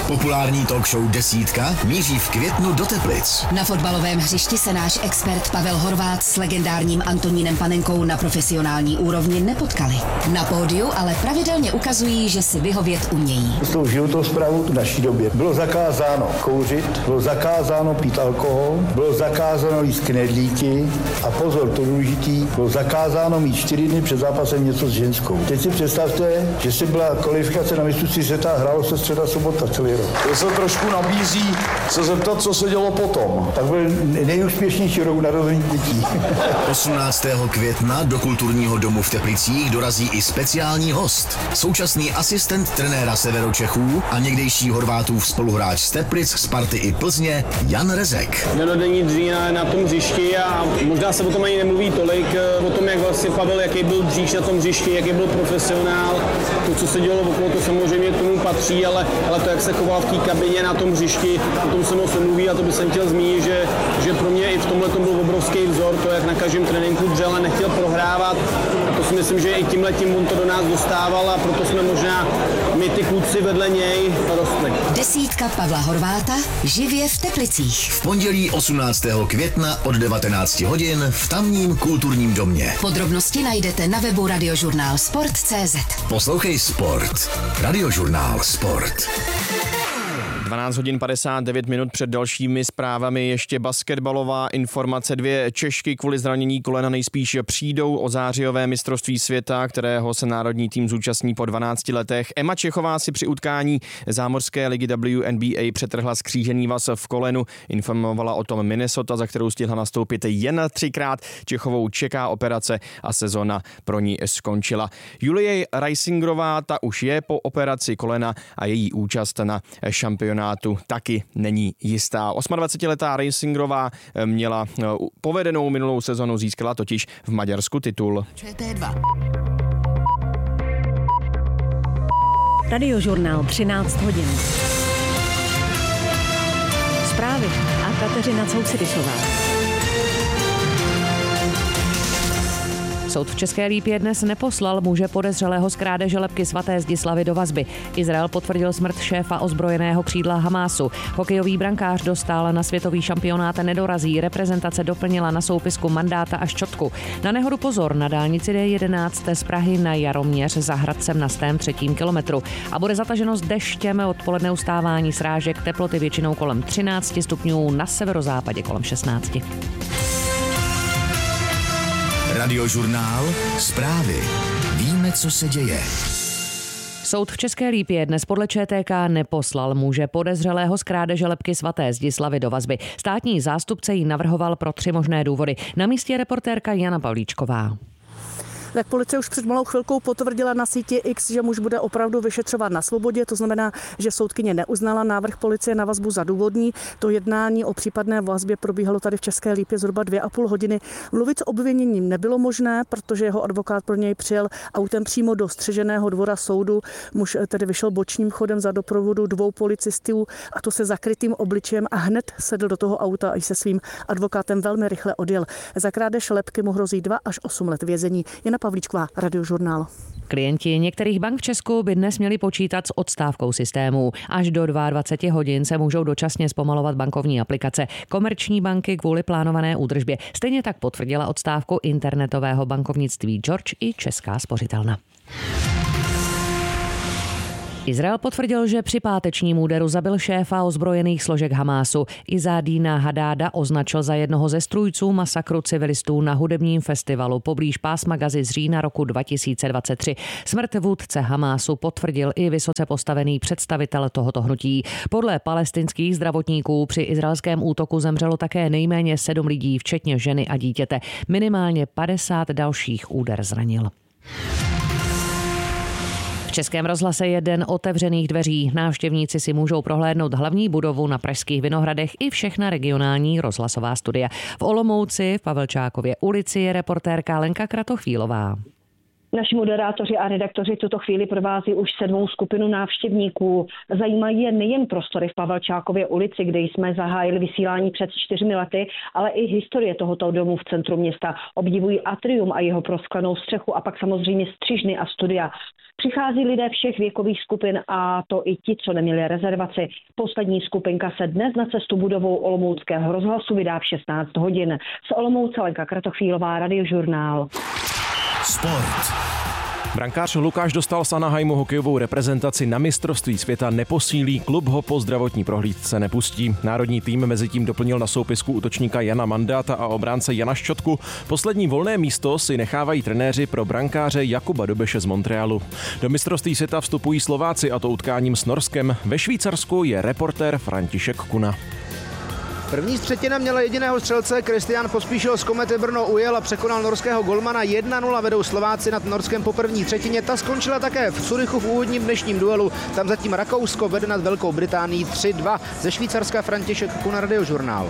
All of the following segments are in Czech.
Populární talk show Desítka míří v květnu do Teplic. Na fotbalovém hřišti se náš expert Pavel Horváth s legendárním Antonínem Panenkou na profesionální úrovni nepotkali. Na pódiu ale pravidelně ukazují, že si vyhovět umějí. S tou životosprávou v naší době bylo zakázáno kouřit, bylo zakázáno pít alkohol, bylo zakázáno jíst knedlíky a pozor, to důležitý, bylo zakázáno mít 4 dny před zápasem něco s ženskou. Teď si představte, že si byla kvalifikace na mistrovství světa a hrálo se středa sobota celý rok. To se trošku nabízí se zeptat, co se dělo potom. Tak byl nejúspěšnější rok narození dětí. 18. května do kulturního domu v Teplicích dorazí i speciální host. Současný asistent trenéra Severočechů a někdejší Horvátův spoluhráč z Teplic, Sparty i Plzně Jan Rezek. Denodenní dřína na tom hřišti a možná se o tom ani nemluví tolik, o tom, jak vlastně Pavel, jaký byl dříž na tom hřišti, jaký byl profesionál. To, co se dělo okolo, to samozřejmě k tomu patří, ale to, jak se choval v té kabině na tom hřišti, o tom se moc nemluví a to bych jsem chtěl zmínit, že pro mě i v tomhle to byl obrovský vzor, to, jak na každém tréninku dřel a nechtěl prohrávat. A to si myslím, že i tímhletím on to do nás dostával a proto jsme možná my ty kluci vedle něj rostli. Desítka Pavla Horváta živě v Teplicích. V pondělí 18. května od 19 hodin v tamním kulturním domě. Podrobnosti najdete na webu radiožurnálsport.cz. Poslouchej Sport. Radiožurnál Sport. 12 hodin 59 minut před dalšími zprávami ještě basketbalová informace. 2 Češky kvůli zranění kolena nejspíš přijdou o zářijové mistrovství světa, kterého se národní tým zúčastní po 12 letech. Emma Čechová si při utkání zámořské ligy WNBA přetrhla skřížený vaz v kolenu. Informovala o tom Minnesota, za kterou stihla nastoupit jen 3krát. Čechovou čeká operace a sezona pro ní skončila. Julie Reisingerová, ta už je po operaci kolena a její účast na šampionátu taky není jistá. 28letá Reisingerová měla povedenou minulou sezonu, získala totiž v Maďarsku titul. ČT2. Radiožurnál 13 hodin. Zprávy a Kateřina Coucidisová. Soud v České Lípě dnes neposlal muže podezřelého z krádeže lebky svaté Zdislavy do vazby. Izrael potvrdil smrt šéfa ozbrojeného křídla Hamásu. Hokejový brankář dostal na světový šampionát nedorazí. Reprezentace doplnila na soupisku Mandáta a Ščotku. Na nehodu pozor na dálnici D11 z Prahy na Jaroměř za Hradcem na 103. kilometru. A bude zataženo s deštěm, odpoledne ustávání srážek, teploty většinou kolem 13 stupňů, na severozápadě kolem 16. Radiožurnál Zprávy. Víme, co se děje. Soud v České Lípě dnes podle ČTK neposlal muže podezřelého z krádeže lebky svaté Zdislavy do vazby. Státní zástupce ji navrhoval pro 3 možné důvody. Na místě je reportérka Jana Pavlíčková. Tak policie už před malou chvilkou potvrdila na síti X, že muž bude opravdu vyšetřovat na svobodě. To znamená, že soudkyně neuznala návrh policie na vazbu za důvodný. To jednání o případné vazbě probíhalo tady v České Lípě zhruba 2,5 hodiny. Mluvit s obviněním nebylo možné, protože jeho advokát pro něj přijel autem přímo do střeženého dvora soudu. Muž tedy vyšel bočním chodem za doprovodu 2 policistů, a to se zakrytým obličejem, a hned sedl do toho auta a se svým advokátem velmi rychle odjel. Za krádež lebky mu hrozí 2 až 8 let vězení. Jana Pavlíčková, Radiožurnál. Klienti některých bank v Česku by dnes měli počítat s odstávkou systémů. Až do 22 hodin se můžou dočasně zpomalovat bankovní aplikace. Komerční banky kvůli plánované údržbě. Stejně tak potvrdila odstávku internetového bankovnictví George i Česká spořitelna. Izrael potvrdil, že při pátečním úderu zabil šéfa ozbrojených složek Hamásu. Izzadína Hadáda označil za jednoho ze strůjců masakru civilistů na hudebním festivalu poblíž pásma Gazy z října roku 2023. Smrt vůdce Hamásu potvrdil i vysoce postavený představitel tohoto hnutí. Podle palestinských zdravotníků při izraelském útoku zemřelo také nejméně 7 lidí, včetně ženy a dítěte. Minimálně 50 dalších úder zranil. V Českém rozhlase je den otevřených dveří. Návštěvníci si můžou prohlédnout hlavní budovu na Pražských Vinohradech i všechna regionální rozhlasová studia. V Olomouci v Pavelčákově ulici je reportérka Lenka Kratochvílová. Naši moderátoři a redaktoři v tuto chvíli provází už 7. skupinu návštěvníků. Zajímají je nejen prostory v Pavelčákově ulici, kde jsme zahájili vysílání před 4 lety, ale i historie tohoto domu v centru města. Obdivují atrium a jeho prosklenou střechu a pak samozřejmě střižny a studia. Přichází lidé všech věkových skupin a to i ti, co neměli rezervaci. Poslední skupinka se dnes na cestu budovou Olomouckého rozhlasu vydá v 16 hodin. Z Olomouce Lenka Kratochvílová, Radiožurnál. Sport. Brankář Lukáš Dostál z Anaheimu hokejovou reprezentaci na mistrovství světa neposílí, klub ho po zdravotní prohlídce nepustí. Národní tým mezitím doplnil na soupisku útočníka Jana Mandáta a obránce Jana Šťotku. Poslední volné místo si nechávají trenéři pro brankáře Jakuba Dobeše z Montrealu. Do mistrovství světa vstupují Slováci, a to utkáním s Norskem. Ve Švýcarsku je reportér František Kuna. První třetina měla jediného střelce, Kristián Pospíšil z Komety Brno ujel a překonal norského golmana. 1-0 vedou Slováci nad Norskem po první třetině. Ta skončila také v Curychu v úvodním dnešním duelu. Tam zatím Rakousko vede nad Velkou Británií 3-2. Ze Švýcarska František Kuna, Radiožurnál.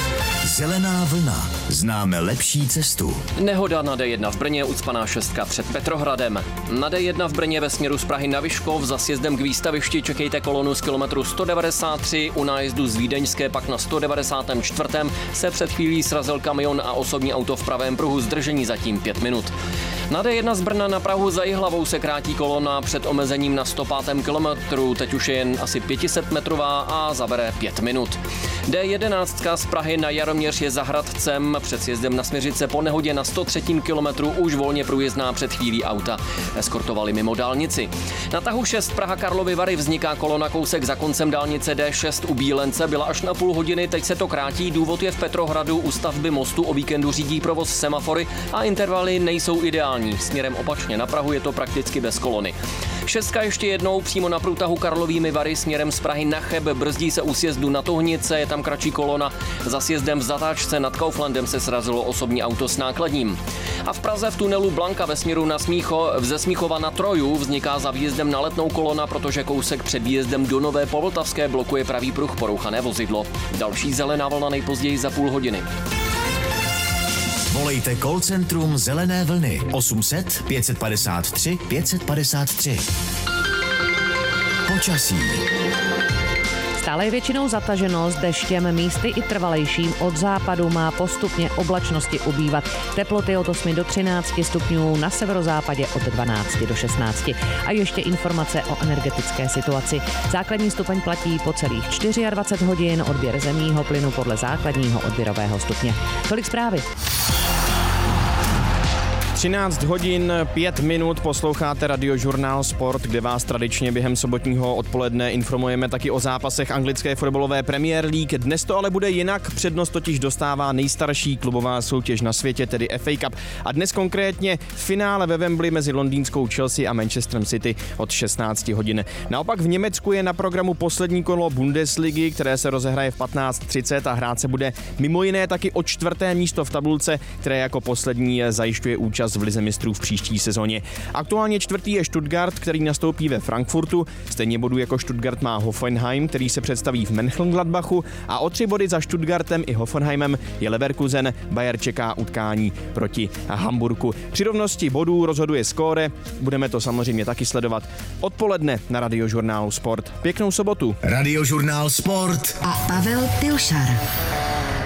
Zelená vlna. Známe lepší cestu. Nehoda na D1 v Brně, ucpaná 6 před Petrohradem. Na D1 v Brně ve směru z Prahy na Vyškov za sjezdem k výstavišti čekejte kolonu z kilometru 193. U nájezdu z Vídeňské pak na 194. se před chvílí srazil kamion a osobní auto v pravém pruhu, zdržení zatím 5 minut. Na D1 z Brna na Prahu za Jihlavou se krátí kolona před omezením na 105. kilometru, teď už je jen asi 500 metrová a zabere 5 minut. D11 z Prahy na Jaroměř je za Hradcem, před sjezdem na Směřice po nehodě na 103. kilometru už volně průjezdná před chvílí auta eskortovali mimo dálnici. Na tahu 6 Praha Karlovy Vary vzniká kolona kousek za koncem dálnice D6 u Bílence, byla až na půl hodiny, teď se to krátí, důvod je v Petrohradu, u stavby mostu o víkendu řídí provoz semafory a intervaly nejsou ideální. Směrem opačně na Prahu je to prakticky bez kolony. 6 ještě jednou přímo na průtahu Karlovými Vary směrem z Prahy na Cheb, brzdí se u sjezdu na Tuhnice, je tam kratší kolona. Za sjezdem v zatáčce nad Kauflandem se srazilo osobní auto s nákladním. A v Praze v tunelu Blanka ve směru na ze Smíchova na Troju vzniká za výjezdem na Letnou kolona, protože kousek před výjezdem do Nové Povltavské blokuje pravý pruh, porouchané vozidlo. Další zelená vlna nejpozději za půl hodiny. Volejte call centrum Zelené vlny 800 553 553. Počasí. Stále je většinou zataženo s deštěm, místy i trvalejším. Od západu má postupně oblačnosti ubývat. Teploty od 8 do 13 stupňů, na severozápadě od 12 do 16. A ještě informace o energetické situaci. Základní stupeň platí po celých 24 hodin, odběr zemního plynu podle základního odběrového stupně. Tolik zprávy. 13 hodin 5 minut posloucháte Radiožurnál Sport, kde vás tradičně během sobotního odpoledne informujeme taky o zápasech anglické fotbalové Premier League. Dnes to ale bude jinak, přednost totiž dostává nejstarší klubová soutěž na světě, tedy FA Cup. A dnes konkrétně finále ve Wembley mezi londýnskou Chelsea a Manchesterem City od 16 hodin. Naopak v Německu je na programu poslední kolo Bundesligy, které se rozehraje v 15:30 a hrát se bude mimo jiné taky o 4. místo v tabulce, které jako poslední zajišťuje účast v lize mistrů v příští sezóně. Aktuálně 4. je Stuttgart, který nastoupí ve Frankfurtu. Stejně bodů jako Stuttgart má Hoffenheim, který se představí v Mönchengladbachu, a o 3 body za Stuttgartem i Hoffenheimem je Leverkusen. Bayer čeká utkání proti Hamburku. Při rovnosti bodů rozhoduje skóre. Budeme to samozřejmě taky sledovat odpoledne na Radiožurnálu Sport. Pěknou sobotu. Radiožurnál Sport a Pavel Pilšar.